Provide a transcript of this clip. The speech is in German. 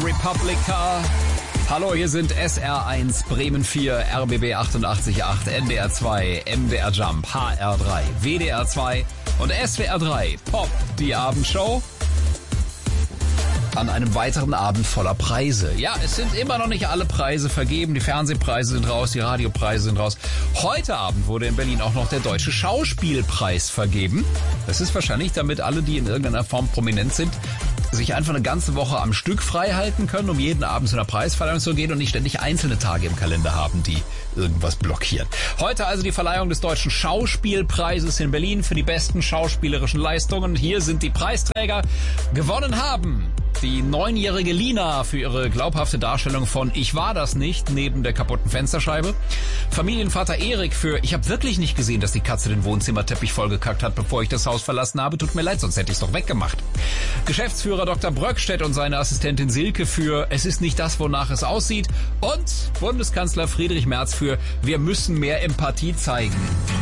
Republica. Hallo, hier sind SR1, Bremen 4, RBB 88.8, NDR 2, MDR Jump, HR3, WDR 2 und SWR 3. Pop, die Abendshow. An einem weiteren Abend voller Preise. Ja, es sind immer noch nicht alle Preise vergeben. Die Fernsehpreise sind raus, die Radiopreise sind raus. Heute Abend wurde in Berlin auch noch der Deutsche Schauspielpreis vergeben. Das ist wahrscheinlich, damit alle, die in irgendeiner Form prominent sind, sich einfach eine ganze Woche am Stück frei halten können, um jeden Abend zu einer Preisverleihung zu gehen und nicht ständig einzelne Tage im Kalender haben, die irgendwas blockieren. Heute also die Verleihung des Deutschen Schauspielpreises in Berlin für die besten schauspielerischen Leistungen. Hier sind die Preisträger. Gewonnen haben die 9-jährige Lina für ihre glaubhafte Darstellung von Ich war das nicht neben der kaputten Fensterscheibe. Familienvater Erik für Ich habe wirklich nicht gesehen, dass die Katze den Wohnzimmerteppich vollgekackt hat, bevor ich das Haus verlassen habe. Tut mir leid, sonst hätte ich es doch weggemacht. Geschäftsführer Dr. Bröckstedt und seine Assistentin Silke für Es ist nicht das, wonach es aussieht. Und Bundeskanzler Friedrich Merz für Wir müssen mehr Empathie zeigen.